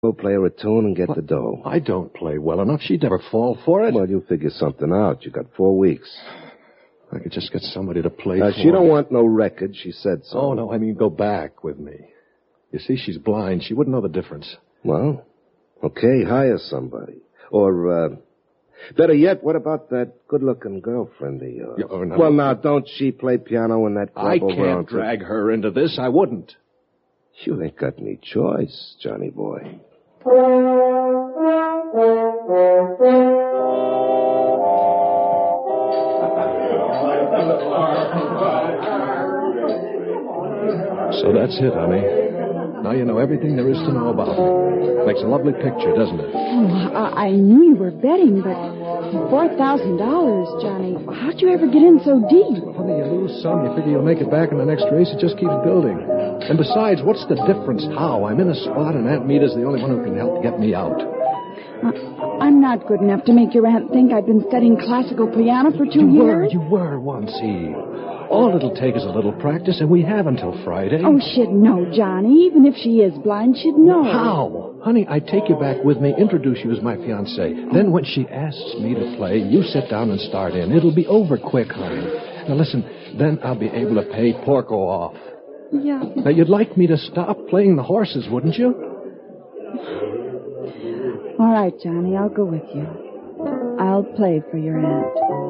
Go play her a tune and get the dough. I don't play well enough. She'd never fall for it. Well, you figure something out. You got 4 weeks. I could just get somebody to play for She don't want no record. She said so. Oh, no, I mean go back with me. You see, she's blind. She wouldn't know the difference. Well, okay, hire somebody. Or, better yet, what about that good-looking girlfriend of yours? No. Well, now, don't she play piano in that club I over can't on drag her into this. I wouldn't. You ain't got any choice, Johnny boy. So that's it, honey. Now you know everything there is to know about me. Makes a lovely picture, doesn't it? Oh, I knew you were betting, but $4,000, Johnny. How'd you ever get in so deep? Honey, you lose some, you figure you'll make it back in the next race. It just keeps building. And besides, what's the difference how? I'm in a spot, and Aunt Meta's the only one who can help get me out. I'm not good enough to make your aunt think I've been studying classical piano for 2 years. You were once, Eve. All it'll take is a little practice, and we have until Friday. Oh, she'd know, Johnny. Even if she is blind, she'd know. How? Honey, I take you back with me, introduce you as my fiancé. Then when she asks me to play, you sit down and start in. It'll be over quick, honey. Now, listen, then I'll be able to pay Porco off. Yeah. Now, you'd like me to stop playing the horses, wouldn't you? All right, Johnny, I'll go with you. I'll play for your aunt.